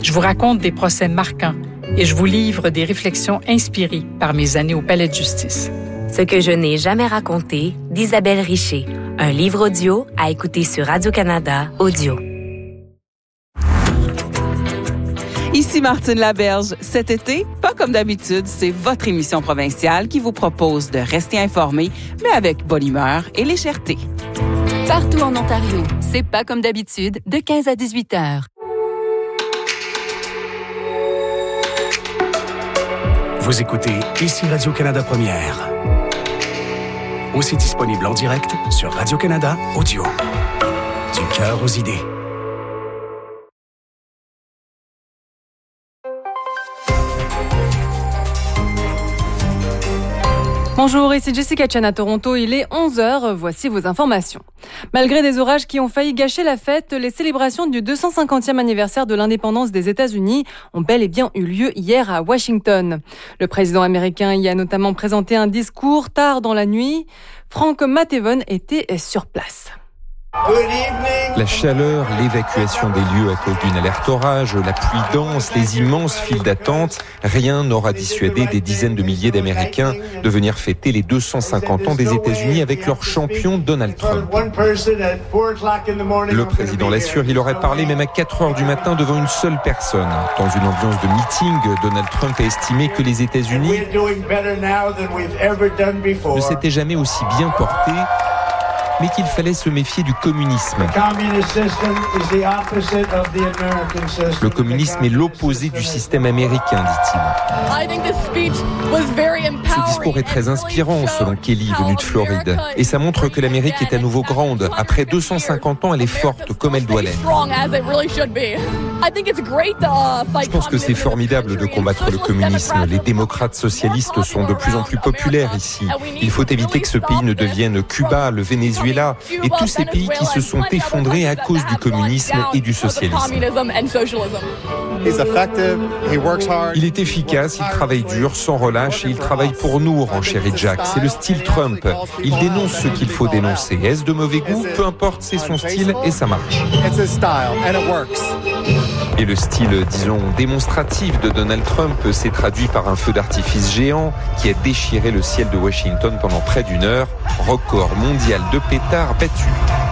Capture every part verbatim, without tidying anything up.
Je vous raconte des procès marquants et je vous livre des réflexions inspirées par mes années au Palais de justice. Ce que je n'ai jamais raconté d'Isabelle Richer. Un livre audio à écouter sur Radio-Canada Audio. Ici Martine Laberge. Cet été, pas comme d'habitude, c'est votre émission provinciale qui vous propose de rester informé, mais avec bonne humeur et légèreté. Partout en Ontario, c'est pas comme d'habitude, de quinze à dix-huit heures. Vous écoutez ici Radio-Canada Première. Aussi disponible en direct sur Radio-Canada Audio. Du cœur aux idées. Bonjour, ici Jessica Chan à Toronto. Il est onze heures. Voici vos informations. Malgré des orages qui ont failli gâcher la fête, les célébrations du deux cent cinquantième anniversaire de l'indépendance des États-Unis ont bel et bien eu lieu hier à Washington. Le président américain y a notamment présenté un discours tard dans la nuit. Frank Matevon était sur place. La chaleur, l'évacuation des lieux à cause d'une alerte orage, la pluie dense, les immenses files d'attente, rien n'aura dissuadé des dizaines de milliers d'Américains de venir fêter les deux cent cinquante ans des États-Unis avec leur champion Donald Trump. Le président l'assure, il aurait parlé même à quatre heures du matin devant une seule personne. Dans une ambiance de meeting, Donald Trump a estimé que les États-Unis ne s'étaient jamais aussi bien portés, mais qu'il fallait se méfier du communisme. Le communisme est l'opposé du système américain, dit-il. Ce discours est très inspirant, selon Kelly, venue de Floride. Et ça montre que l'Amérique est à nouveau grande. Après deux cent cinquante ans, elle est forte, comme elle doit l'être. Je pense que c'est formidable de combattre le communisme. Les démocrates socialistes sont de plus en plus populaires ici. Il faut éviter que ce pays ne devienne Cuba, le Venezuela, et tous ces pays qui se sont effondrés à cause du communisme et du socialisme. Il est efficace, il travaille dur, sans relâche, et il travaille pour nous, renchérit Jack. C'est le style Trump. Il dénonce ce qu'il faut dénoncer. Est-ce de mauvais goût? Peu importe, c'est son style et ça marche. Et le style, disons, démonstratif de Donald Trump s'est traduit par un feu d'artifice géant qui a déchiré le ciel de Washington pendant près d'une heure. Record mondial de pétards battu.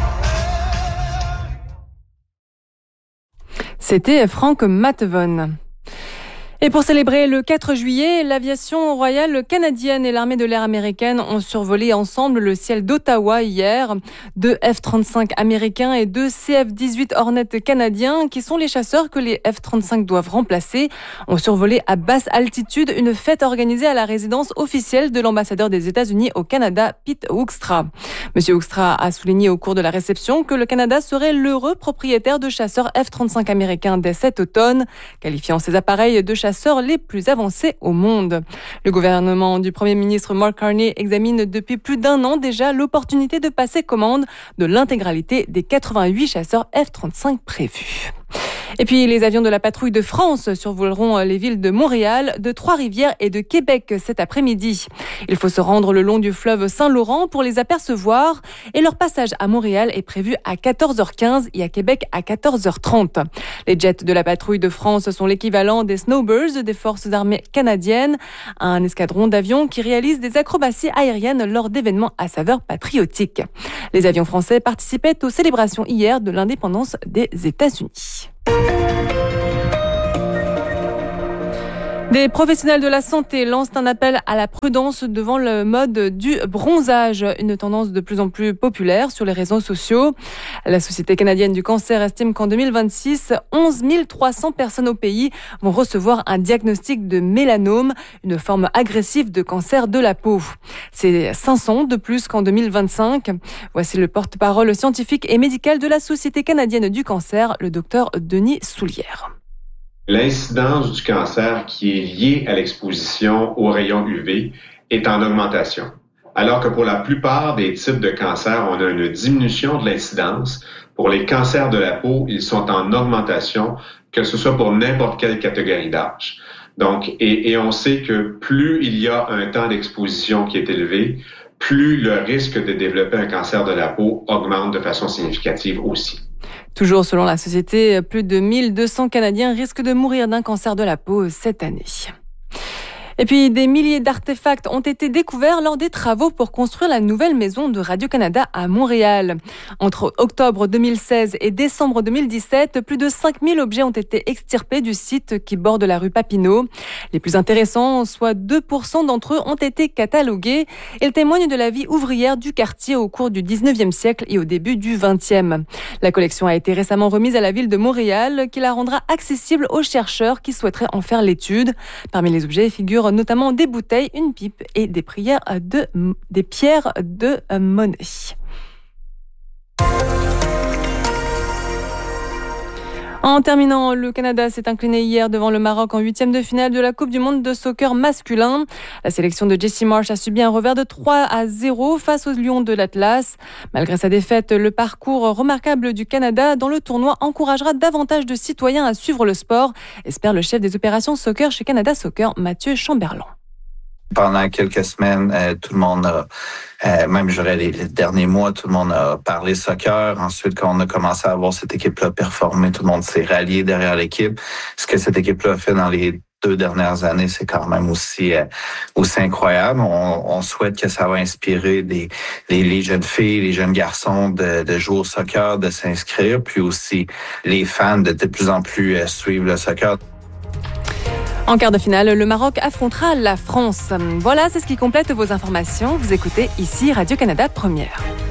C'était Frank Matevon. Et pour célébrer le quatre juillet, l'aviation royale canadienne et l'armée de l'air américaine ont survolé ensemble le ciel d'Ottawa hier. Deux F trente-cinq américains et deux C F dix-huit Hornet canadiens, qui sont les chasseurs que les F trente-cinq doivent remplacer, ont survolé à basse altitude une fête organisée à la résidence officielle de l'ambassadeur des États-Unis au Canada, Pete Hoekstra. Monsieur Hoekstra a souligné au cours de la réception que le Canada serait l'heureux propriétaire de chasseurs F trente-cinq américains dès cet automne, qualifiant ces appareils de chasseurs les plus avancés au monde. Le gouvernement du Premier ministre Mark Carney examine depuis plus d'un an déjà l'opportunité de passer commande de l'intégralité des quatre-vingt-huit chasseurs F trente-cinq prévus. Et puis, les avions de la patrouille de France survoleront les villes de Montréal, de Trois-Rivières et de Québec cet après-midi. Il faut se rendre le long du fleuve Saint-Laurent pour les apercevoir et leur passage à Montréal est prévu à quatorze heures quinze et à Québec à quatorze heures trente. Les jets de la patrouille de France sont l'équivalent des Snowbirds des forces armées canadiennes, un escadron d'avions qui réalise des acrobaties aériennes lors d'événements à saveur patriotique. Les avions français participaient aux célébrations hier de l'indépendance des États-Unis. Des professionnels de la santé lancent un appel à la prudence devant le mode du bronzage, une tendance de plus en plus populaire sur les réseaux sociaux. La Société canadienne du cancer estime qu'en deux mille vingt-six, onze mille trois cents personnes au pays vont recevoir un diagnostic de mélanome, une forme agressive de cancer de la peau. C'est cinq cents de plus qu'en deux mille vingt-cinq. Voici le porte-parole scientifique et médical de la Société canadienne du cancer, le docteur Denis Soulière. L'incidence du cancer qui est liée à l'exposition aux rayons U V est en augmentation. Alors que pour la plupart des types de cancers, on a une diminution de l'incidence. Pour les cancers de la peau, ils sont en augmentation, que ce soit pour n'importe quelle catégorie d'âge. Donc, et, et on sait que plus il y a un temps d'exposition qui est élevé, plus le risque de développer un cancer de la peau augmente de façon significative aussi. Toujours selon la société, plus de mille deux cents Canadiens risquent de mourir d'un cancer de la peau cette année. Et puis, des milliers d'artefacts ont été découverts lors des travaux pour construire la nouvelle maison de Radio-Canada à Montréal. Entre octobre deux mille seize et décembre deux mille dix-sept, plus de cinq mille objets ont été extirpés du site qui borde la rue Papineau. Les plus intéressants, soit deux pour cent d'entre eux, ont été catalogués. Ils témoignent de la vie ouvrière du quartier au cours du dix-neuvième siècle et au début du vingtième. La collection a été récemment remise à la ville de Montréal, qui la rendra accessible aux chercheurs qui souhaiteraient en faire l'étude. Parmi les objets figurent notamment des bouteilles, une pipe et des, prières de, des pierres de monnaie. En terminant, le Canada s'est incliné hier devant le Maroc en huitième de finale de la Coupe du monde de soccer masculin. La sélection de Jesse Marsh a subi un revers de trois à zéro face aux Lions de l'Atlas. Malgré sa défaite, le parcours remarquable du Canada dans le tournoi encouragera davantage de citoyens à suivre le sport, espère le chef des opérations soccer chez Canada Soccer, Mathieu Chamberlain. Pendant quelques semaines, euh, tout le monde a, euh, même je dirais les, les derniers mois, tout le monde a parlé soccer. Ensuite, quand on a commencé à voir cette équipe-là performer, tout le monde s'est rallié derrière l'équipe. Ce que cette équipe-là a fait dans les deux dernières années, c'est quand même aussi euh, aussi incroyable. On, on souhaite que ça va inspirer des, les, les jeunes filles, les jeunes garçons de, de jouer au soccer, de s'inscrire, puis aussi les fans de de plus en plus euh, suivre le soccer. En quart de finale, le Maroc affrontera la France. Voilà, c'est ce qui complète vos informations. Vous écoutez ici Radio-Canada Première.